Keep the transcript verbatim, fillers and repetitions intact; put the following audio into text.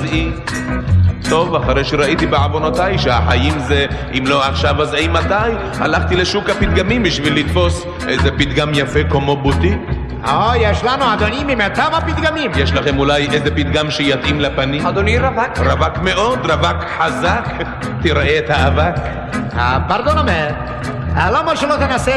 גזעי. טוב, אחרי שראיתי בעוונותיי שהחיים זה אם לא עכשיו אז אי מתי, הלכתי לשוק הפתגמים בשביל לתפוס איזה פתגם יפה כמו בוטיק. או, יש לנו אדוני ממיטב הפתגמים. יש לכם אולי איזה פתגם שיתאים לפנים? אדוני רווק. רווק מאוד, רווק חזק. תראה את האבק. פרדון אומר, למה שלא תנסה